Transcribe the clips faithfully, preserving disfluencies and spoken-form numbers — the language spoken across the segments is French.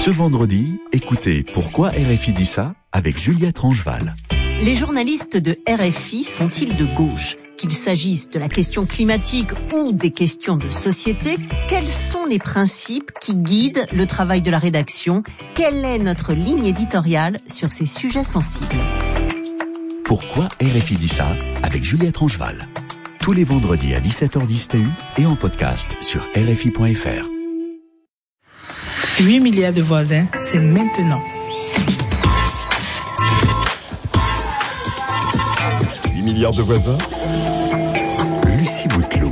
Ce vendredi, écoutez Pourquoi R F I dit ça avec Juliette Rangeval. Les journalistes de R F I sont-ils de gauche ? Qu'il s'agisse de la question climatique ou des questions de société, quels sont les principes qui guident le travail de la rédaction ? Quelle est notre ligne éditoriale sur ces sujets sensibles ? Pourquoi R F I dit ça avec Juliette Rangeval. Tous les vendredis à dix-sept heures dix T U et en podcast sur R F I point F R. huit milliards de voisins, c'est maintenant. huit milliards de voisins. Lucie Bouteloup.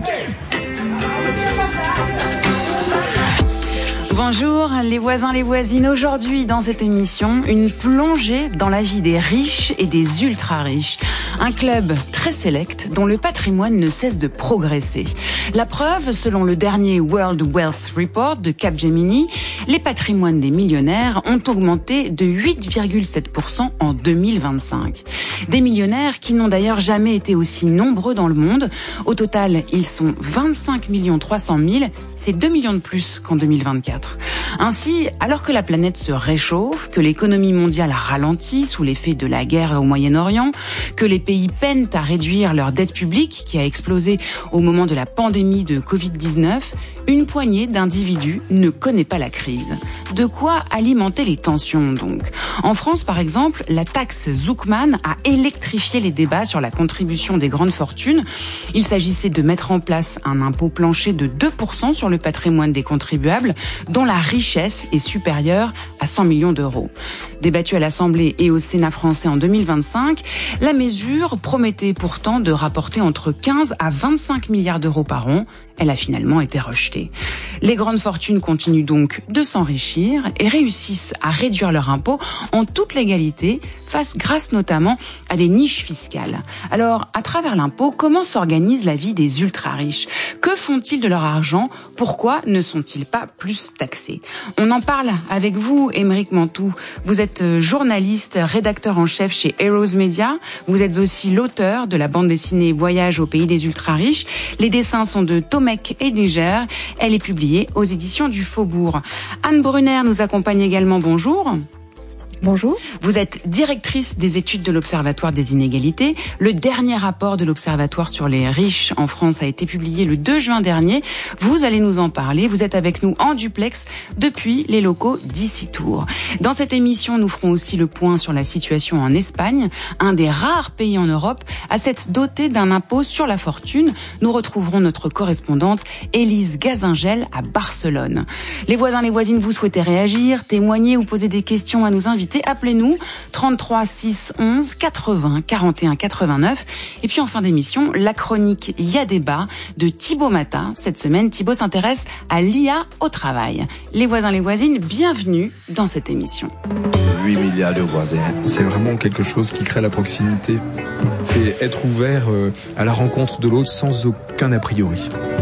Bonjour les voisins, les voisines. Aujourd'hui dans cette émission, une plongée dans la vie des riches et des ultra-riches. Un club très sélect dont le patrimoine ne cesse de progresser. La preuve, selon le dernier World Wealth Report de Capgemini, les patrimoines des millionnaires ont augmenté de huit virgule sept pour cent en deux mille vingt-cinq. Des millionnaires qui n'ont d'ailleurs jamais été aussi nombreux dans le monde. Au total, ils sont vingt-cinq millions trois cent mille, c'est deux millions de plus qu'en deux mille vingt-quatre. Ainsi, alors que la planète se réchauffe, que l'économie mondiale ralentit sous l'effet de la guerre au Moyen-Orient, que les pays peinent à réduire leur dette publique qui a explosé au moment de la pandémie de covid dix-neuf, une poignée d'individus ne connaît pas la crise. De quoi alimenter les tensions donc. En France par exemple, la taxe Zuckman a électrifié les débats sur la contribution des grandes fortunes. Il s'agissait de mettre en place un impôt plancher de deux pour cent sur le patrimoine des contribuables dont la richesse est supérieure à cent millions d'euros. Débattue à l'Assemblée et au Sénat français en deux mille vingt-cinq, la mesure promettait pourtant de rapporter entre quinze à vingt-cinq milliards d'euros par an. Elle a finalement été rejetée. Les grandes fortunes continuent donc de s'enrichir et réussissent à réduire leur impôt en toute légalité, face grâce notamment à des niches fiscales. Alors, à travers l'impôt, comment s'organise la vie des ultra-riches ? Que font-ils de leur argent ? Pourquoi ne sont-ils pas plus taxés ? On en parle avec vous, Émeric Mantoux. Vous êtes journaliste, rédacteur en chef chez Heroes Media. Vous êtes aussi l'auteur de la bande dessinée Voyage au pays des ultra-riches. Les dessins sont de Tomek et Niger. Elle est publiée aux éditions du Faubourg. Anne Brunner nous accompagne également. Bonjour. Bonjour. Vous êtes directrice des études de l'Observatoire des inégalités. Le dernier rapport de l'Observatoire sur les riches en France a été publié le deux juin dernier. Vous allez nous en parler. Vous êtes avec nous en duplex depuis les locaux d'Ici Tour. Dans cette émission, nous ferons aussi le point sur la situation en Espagne, un des rares pays en Europe à s'être doté d'un impôt sur la fortune. Nous retrouverons notre correspondante Élise Gazingel à Barcelone. Les voisins, les voisines, vous souhaitez réagir, témoigner ou poser des questions à nos invités? Appelez-nous trente-trois six onze quatre-vingts quarante et un quatre-vingt-neuf. Et puis en fin d'émission, la chronique Il y a débat de Thibaut Matin. Cette semaine, Thibaut s'intéresse à l'I A au travail. Les voisins, les voisines, bienvenue dans cette émission. huit milliards de voisins. C'est vraiment quelque chose qui crée la proximité. C'est être ouvert à la rencontre de l'autre sans aucun a priori.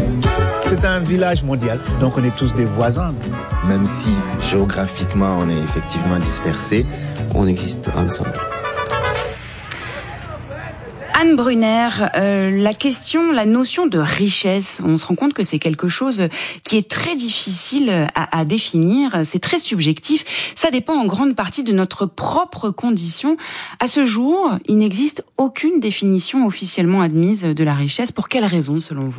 C'est un village mondial, donc on est tous des voisins. Même si géographiquement on est effectivement dispersés, on existe ensemble. Anne Brunner, euh, la question, la notion de richesse, on se rend compte que c'est quelque chose qui est très difficile à, à définir, c'est très subjectif, ça dépend en grande partie de notre propre condition. À ce jour, il n'existe aucune définition officiellement admise de la richesse. Pour quelles raisons, selon vous ?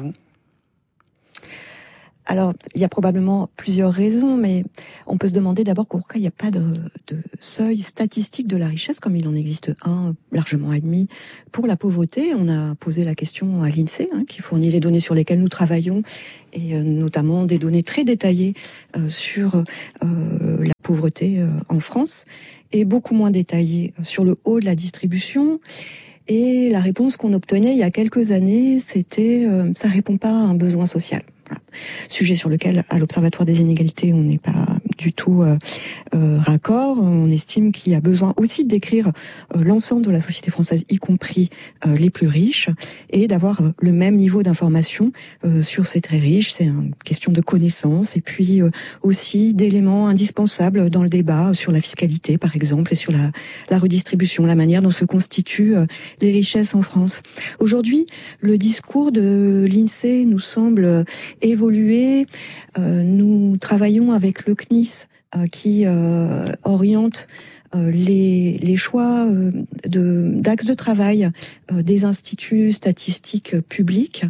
Alors, il y a probablement plusieurs raisons, mais on peut se demander d'abord pourquoi il n'y a pas de, de seuil statistique de la richesse, comme il en existe un largement admis pour la pauvreté. On a posé la question à l'INSEE, hein, qui fournit les données sur lesquelles nous travaillons, et euh, notamment des données très détaillées euh, sur euh, la pauvreté euh, en France, et beaucoup moins détaillées sur le haut de la distribution. Et la réponse qu'on obtenait il y a quelques années, c'était euh, ça répond pas à un besoin social. Voilà. Sujet sur lequel, à l'Observatoire des inégalités, on n'est pas du tout euh, euh, raccord. On estime qu'il y a besoin aussi de décrire euh, l'ensemble de la société française, y compris euh, les plus riches, et d'avoir euh, le même niveau d'information euh, sur ces très riches. C'est une question de connaissance, et puis euh, aussi d'éléments indispensables dans le débat sur la fiscalité, par exemple, et sur la, la redistribution, la manière dont se constituent euh, les richesses en France. Aujourd'hui, le discours de l'INSEE nous semble évoluer. Euh, nous travaillons avec le C N I S indices euh, qui euh, orientent euh, les, les choix euh, de, d'axes de travail euh, des instituts statistiques publics.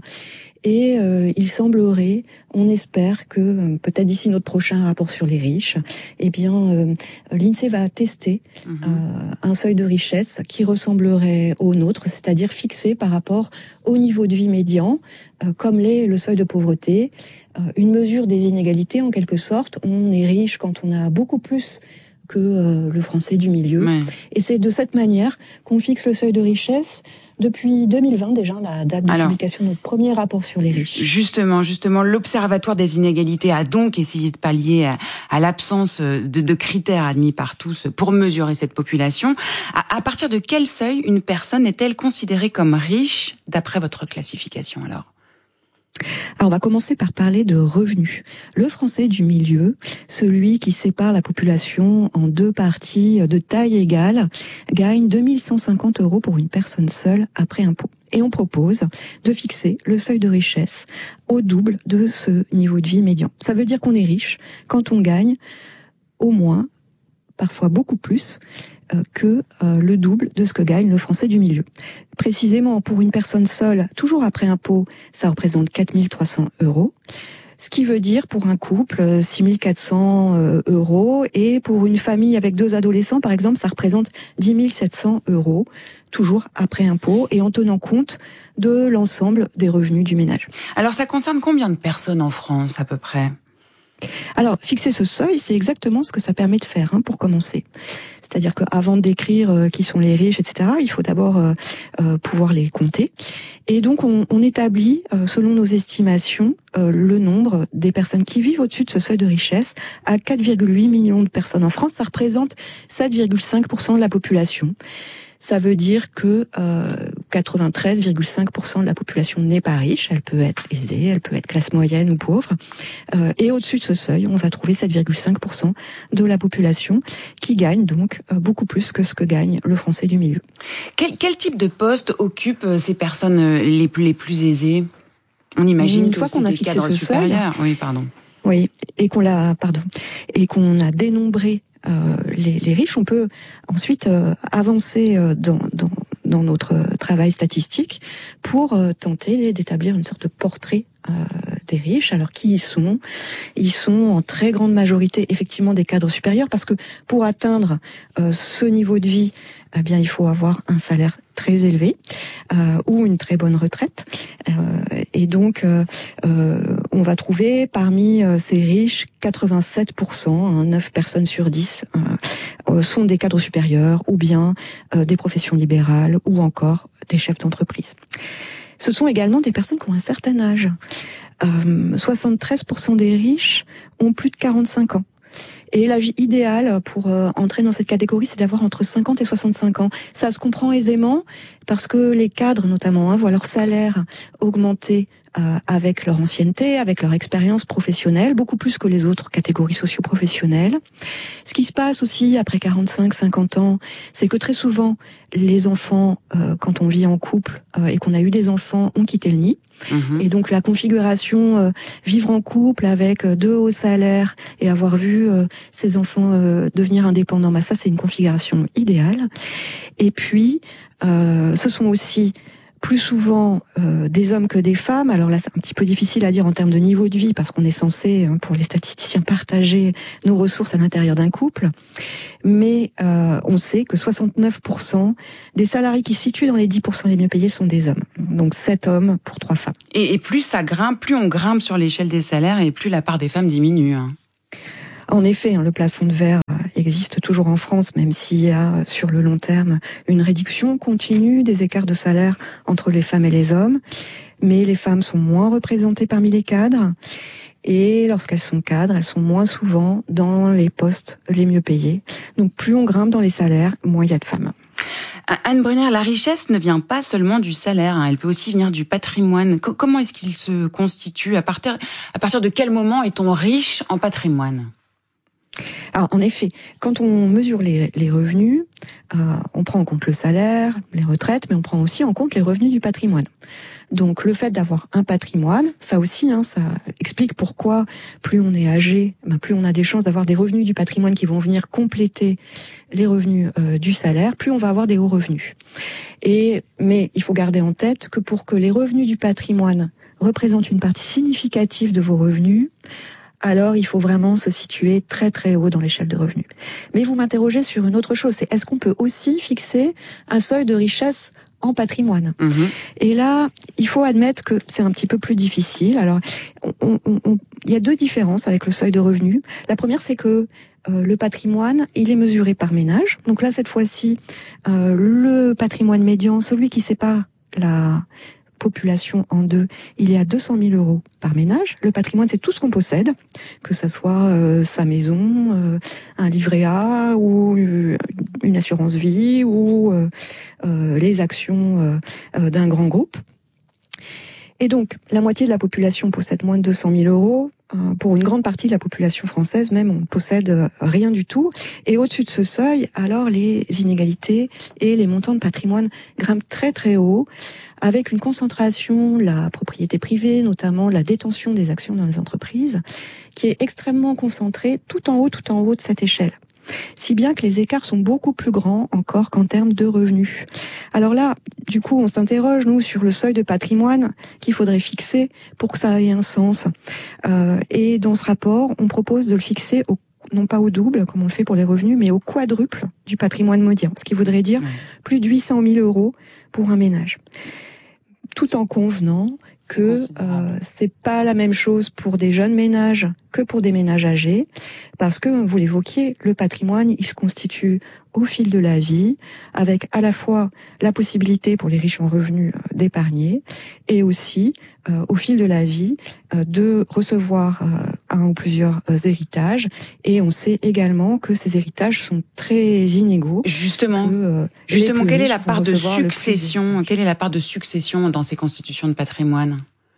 Et euh, il semblerait, on espère que euh, peut-être d'ici notre prochain rapport sur les riches, eh bien euh, l'INSEE va tester mmh. euh, un seuil de richesse qui ressemblerait au nôtre, c'est-à-dire fixé par rapport au niveau de vie médian, euh, comme l'est le seuil de pauvreté, euh, une mesure des inégalités en quelque sorte. On est riche quand on a beaucoup plus que euh, le Français du milieu. Ouais. Et c'est de cette manière qu'on fixe le seuil de richesse depuis deux mille vingt déjà, la date de Alors, publication de notre premier rapport sur les riches. Justement, justement, l'Observatoire des inégalités a donc essayé de pallier à, à l'absence de, de critères admis par tous pour mesurer cette population. À, à partir de quel seuil une personne est-elle considérée comme riche d'après votre classification alors ? Alors on va commencer par parler de revenus. Le Français du milieu, celui qui sépare la population en deux parties de taille égale, gagne deux mille cent cinquante euros pour une personne seule après impôt. Et on propose de fixer le seuil de richesse au double de ce niveau de vie médian. Ça veut dire qu'on est riche quand on gagne au moins, parfois beaucoup plus, que euh, le double de ce que gagne le Français du milieu. Précisément, pour une personne seule, toujours après impôt, ça représente quatre mille trois cents euros. Ce qui veut dire, pour un couple, six mille quatre cents euros. Et pour une famille avec deux adolescents, par exemple, ça représente dix mille sept cents euros, toujours après impôt, et en tenant compte de l'ensemble des revenus du ménage. Alors, ça concerne combien de personnes en France, à peu près ? Alors, fixer ce seuil, c'est exactement ce que ça permet de faire, hein, pour commencer. C'est-à-dire qu'avant de décrire euh, qui sont les riches, et cetera, il faut d'abord euh, euh, pouvoir les compter. Et donc, on, on établit, euh, selon nos estimations, euh, le nombre des personnes qui vivent au-dessus de ce seuil de richesse à quatre virgule huit millions de personnes en France. Ça représente sept virgule cinq pour cent de la population. Ça veut dire que euh, quatre-vingt-treize virgule cinq pour cent de la population n'est pas riche. Elle peut être aisée, elle peut être classe moyenne ou pauvre. Euh, et au-dessus de ce seuil, on va trouver sept virgule cinq pour cent de la population qui gagne donc euh, beaucoup plus que ce que gagne le Français du milieu. Quel, quel type de poste occupent ces personnes les plus, les plus aisées ? On imagine Une que fois c'est qu'on a des fixé cadres ce supérieurs. seuil, oui, pardon. Oui, et qu'on l'a, pardon, et qu'on a dénombré Euh, les, les riches, on peut ensuite euh, avancer euh, dans, dans, dans notre travail statistique pour euh, tenter d'établir une sorte de portrait euh, des riches. Alors qui ils sont ? Ils sont en très grande majorité effectivement des cadres supérieurs, parce que pour atteindre euh, ce niveau de vie, eh bien il faut avoir un salaire très élevé euh, ou une très bonne retraite. Euh, et donc euh, euh, on va trouver parmi euh, ces riches quatre-vingt-sept pour cent, hein, neuf personnes sur dix euh, sont des cadres supérieurs ou bien euh, des professions libérales ou encore des chefs d'entreprise. Ce sont également des personnes qui ont un certain âge. Euh, soixante-treize pour cent des riches ont plus de quarante-cinq ans. Et l'âge idéal pour euh, entrer dans cette catégorie, c'est d'avoir entre cinquante et soixante-cinq ans. Ça se comprend aisément parce que les cadres, notamment, hein, voient leur salaire augmenter euh, avec leur ancienneté, avec leur expérience professionnelle, beaucoup plus que les autres catégories socio-professionnelles. Ce qui se passe aussi après quarante-cinq, cinquante ans, c'est que très souvent, les enfants, euh, quand on vit en couple euh, et qu'on a eu des enfants, ont quitté le nid. Mmh. Et donc la configuration euh, vivre en couple avec euh, deux hauts salaires et avoir vu euh, ses enfants euh, devenir indépendants, bah ça c'est une configuration idéale. Et puis euh, ce sont aussi plus souvent euh, des hommes que des femmes. Alors là, c'est un petit peu difficile à dire en termes de niveau de vie, parce qu'on est censé, hein, pour les statisticiens, partager nos ressources à l'intérieur d'un couple. Mais euh, on sait que soixante-neuf pour cent des salariés qui se situent dans les dix pour cent les mieux payés sont des hommes. Donc sept hommes pour trois femmes. Et, et plus ça grimpe, plus on grimpe sur l'échelle des salaires et plus la part des femmes diminue. Hein. En effet, hein, le plafond de verre existe toujours en France, même s'il y a sur le long terme une réduction continue des écarts de salaire entre les femmes et les hommes. Mais les femmes sont moins représentées parmi les cadres. Et lorsqu'elles sont cadres, elles sont moins souvent dans les postes les mieux payés. Donc plus on grimpe dans les salaires, moins il y a de femmes. Anne Brunner, la richesse ne vient pas seulement du salaire, hein, elle peut aussi venir du patrimoine. C- comment est-ce qu'il se constitue ? À partir, à partir de quel moment est-on riche en patrimoine ? Alors, en effet, quand on mesure les, les revenus, euh, on prend en compte le salaire, les retraites, mais on prend aussi en compte les revenus du patrimoine. Donc, le fait d'avoir un patrimoine, ça aussi, hein, ça explique pourquoi plus on est âgé, ben, plus on a des chances d'avoir des revenus du patrimoine qui vont venir compléter les revenus euh, du salaire, plus on va avoir des hauts revenus. Et mais il faut garder en tête que pour que les revenus du patrimoine représentent une partie significative de vos revenus, alors il faut vraiment se situer très très haut dans l'échelle de revenus. Mais vous m'interrogez sur une autre chose, c'est est-ce qu'on peut aussi fixer un seuil de richesse en patrimoine. Mmh. Et là, il faut admettre que c'est un petit peu plus difficile. Alors, on, on, on, il y a deux différences avec le seuil de revenus. La première, c'est que euh, le patrimoine, il est mesuré par ménage. Donc là, cette fois-ci, euh, le patrimoine médian, celui qui sépare la population en deux, il est à deux cent mille euros par ménage. Le patrimoine, c'est tout ce qu'on possède, que ça soit euh, sa maison, euh, un livret A ou euh, une assurance vie ou euh, euh, les actions euh, euh, d'un grand groupe. Et donc, la moitié de la population possède moins de deux cent mille euros. Euh, pour une grande partie de la population française, même, on ne possède euh, rien du tout. Et au-dessus de ce seuil, alors les inégalités et les montants de patrimoine grimpent très très haut, avec une concentration, la propriété privée, notamment la détention des actions dans les entreprises, qui est extrêmement concentrée tout en haut, tout en haut de cette échelle. Si bien que les écarts sont beaucoup plus grands encore qu'en termes de revenus. Alors là, du coup, on s'interroge, nous, sur le seuil de patrimoine qu'il faudrait fixer pour que ça ait un sens. Euh, et dans ce rapport, on propose de le fixer au, non pas au double, comme on le fait pour les revenus, mais au quadruple du patrimoine médian, ce qui voudrait dire plus de huit cent mille euros pour un ménage. Tout en convenant que euh, c'est pas la même chose pour des jeunes ménages que pour des ménages âgés, parce que, vous l'évoquiez, le patrimoine, il se constitue au fil de la vie, avec à la fois la possibilité pour les riches en revenus euh, d'épargner, et aussi, euh, au fil de la vie, euh, de recevoir euh, un ou plusieurs euh, héritages, et on sait également que ces héritages sont très inégaux. Justement, que, euh, justement, quelle est la part de succession, quelle est la part de succession dans ces constitutions de patrimoine ?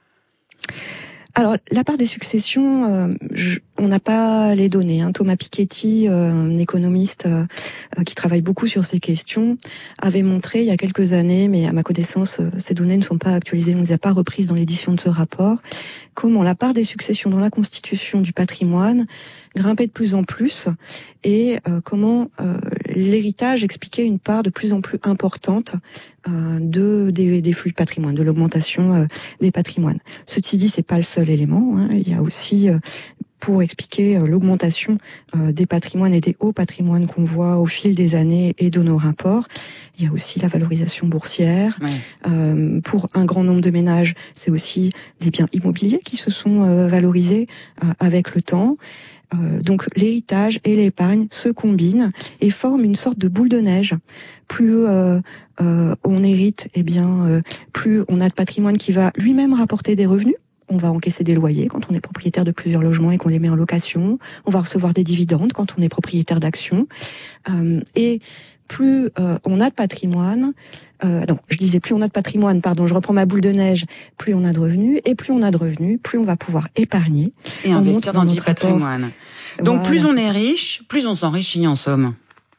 Alors, la part des successions, euh, je, on n'a pas les données. Hein. Thomas Piketty, euh, un économiste euh, qui travaille beaucoup sur ces questions, avait montré il y a quelques années, mais à ma connaissance, euh, ces données ne sont pas actualisées, on ne les a pas reprises dans l'édition de ce rapport, comment la part des successions dans la constitution du patrimoine grimpait de plus en plus et euh, comment euh, l'héritage expliquait une part de plus en plus importante euh, de des, des flux de patrimoine, de l'augmentation euh, des patrimoines. Ceci dit, c'est pas le seul élément. Hein. Il y a aussi euh, pour expliquer euh, l'augmentation euh, des patrimoines et des hauts patrimoines qu'on voit au fil des années et de nos rapports. Il y a aussi la valorisation boursière. Ouais. Euh, pour un grand nombre de ménages, c'est aussi des biens immobiliers qui se sont euh, valorisés euh, avec le temps. Euh, donc l'héritage et l'épargne se combinent et forment une sorte de boule de neige. Plus euh, euh, on hérite, eh bien, euh, plus on a de patrimoine qui va lui-même rapporter des revenus. On va encaisser des loyers quand on est propriétaire de plusieurs logements et qu'on les met en location. On va recevoir des dividendes quand on est propriétaire d'actions. Euh, et plus euh, on a de patrimoine, euh, non, je disais plus on a de patrimoine, pardon, je reprends ma boule de neige, plus on a de revenus, et plus on a de revenus, plus on va pouvoir épargner. Et on investir dans, dans du patrimoine. Rapport. Donc voilà. Plus on est riche, plus on s'enrichit en somme.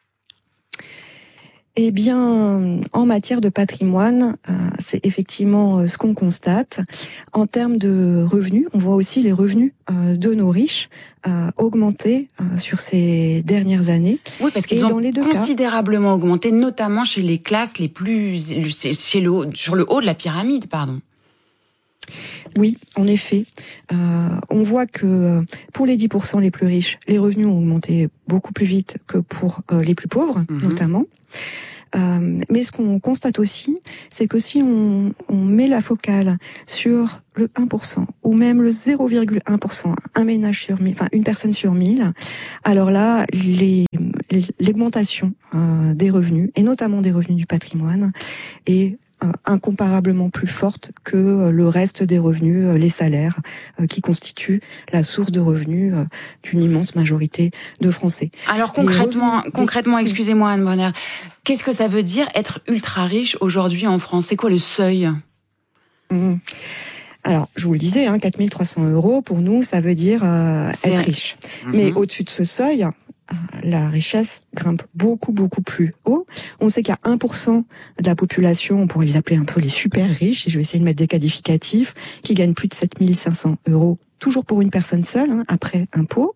Eh bien, en matière de patrimoine, euh, c'est effectivement euh, ce qu'on constate. En termes de revenus, on voit aussi les revenus euh, de nos riches euh, augmenter euh, sur ces dernières années. Oui, parce qu'ils ont considérablement cas, augmenté, notamment chez les classes les plus, chez le haut, sur le haut de la pyramide, pardon. Oui, en effet. Euh, on voit que pour les dix pour cent les plus riches, les revenus ont augmenté beaucoup plus vite que pour euh, les plus pauvres, mmh. notamment. Euh, mais ce qu'on constate aussi, c'est que si on, on met la focale sur le un pour cent ou même le zéro virgule un pour cent, un ménage sur mille, enfin une personne sur mille, alors là, les, les, l'augmentation euh, des revenus, et notamment des revenus du patrimoine, est Euh, incomparablement plus forte que euh, le reste des revenus, euh, les salaires, euh, qui constituent la source de revenus euh, d'une immense majorité de Français. Alors concrètement, revenus, concrètement, excusez-moi Anne Brunner, qu'est-ce que ça veut dire être ultra riche aujourd'hui en France ? C'est quoi le seuil ? mmh. Alors, je vous le disais, hein, quatre mille trois cents euros, pour nous, ça veut dire euh, être riche. Mmh. Mais au-dessus de ce seuil, la richesse grimpe beaucoup, beaucoup plus haut. On sait qu'il y a un pour cent de la population, on pourrait les appeler un peu les super riches, et je vais essayer de mettre des qualificatifs, qui gagnent plus de sept mille cinq cents euros, toujours pour une personne seule, hein, après impôt.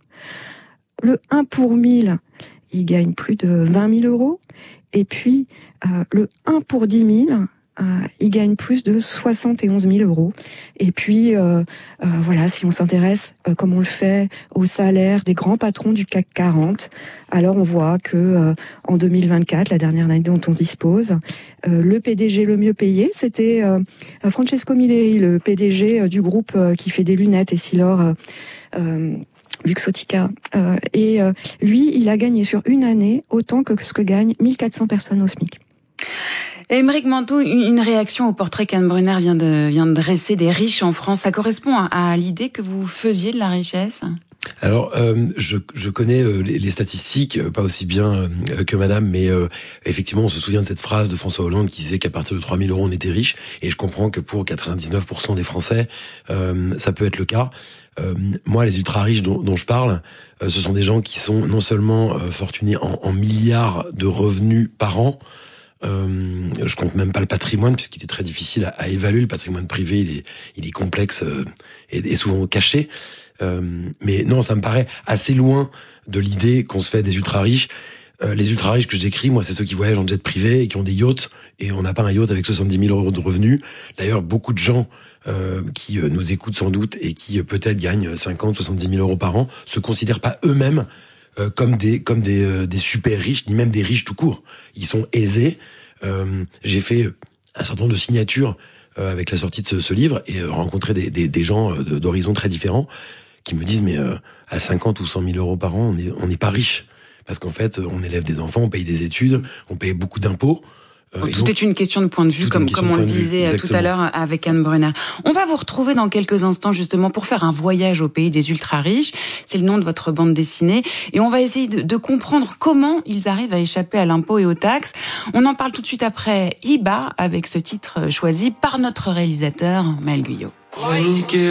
Le un pour mille, il gagne plus de vingt mille euros. Et puis, euh, le un pour dix mille, Euh, il gagne plus de soixante et onze mille euros. Et puis, euh, euh, voilà, si on s'intéresse, euh, comme on le fait, au salaire des grands patrons du C A C quarante, alors on voit que euh, en deux mille vingt-quatre, la dernière année dont on dispose, euh, le P D G le mieux payé, c'était euh, Francesco Milleri, le P D G du groupe euh, qui fait des lunettes Essilor euh, euh, Luxottica. Euh, et euh, lui, il a gagné sur une année autant que ce que gagnent mille quatre cents personnes au SMIC. Aymeric Manteau, une réaction au portrait qu'Anne Brunner vient de, vient de dresser des riches en France, ça correspond à, à l'idée que vous faisiez de la richesse ? Alors, euh, je, je connais euh, les, les statistiques, euh, pas aussi bien euh, que madame, mais euh, effectivement, on se souvient de cette phrase de François Hollande qui disait qu'à partir de trois mille euros, on était riche, et je comprends que pour quatre-vingt-dix-neuf pour cent des Français, euh, ça peut être le cas. Euh, moi, les ultra-riches dont, dont je parle, euh, ce sont des gens qui sont non seulement euh, fortunés en, en milliards de revenus par an. Euh, je compte même pas le patrimoine puisqu'il est très difficile à, à évaluer. Le patrimoine privé, il est, il est complexe euh, et, et souvent caché. Euh, mais non, ça me paraît assez loin de l'idée qu'on se fait des ultra riches. Euh, les ultra riches que je décris, moi, c'est ceux qui voyagent en jet privé et qui ont des yachts. Et on n'a pas un yacht avec soixante-dix mille euros de revenus. D'ailleurs, beaucoup de gens euh, qui euh, nous écoutent sans doute et qui euh, peut-être gagnent cinquante, soixante-dix mille euros par an se considèrent pas eux-mêmes Euh, comme des comme des euh, des super riches, ni même des riches tout court. Ils sont aisés. Euh, j'ai fait un certain nombre de signatures euh, avec la sortie de ce, ce livre et euh, rencontré des, des des gens euh, d'horizons très différents qui me disent mais euh, à cinquante ou cent mille euros par an, on est on n'est pas riche parce qu'en fait on élève des enfants, on paye des études, on paye beaucoup d'impôts. Euh, tout donc, est une question de point de vue, comme, comme on le disait vue, tout à l'heure avec Anne Brunner. On va vous retrouver dans quelques instants justement pour faire un voyage au pays des ultra-riches. C'est le nom de votre bande dessinée. Et on va essayer de, de comprendre comment ils arrivent à échapper à l'impôt et aux taxes. On en parle tout de suite après Iba avec ce titre choisi par notre réalisateur Maël Guyot.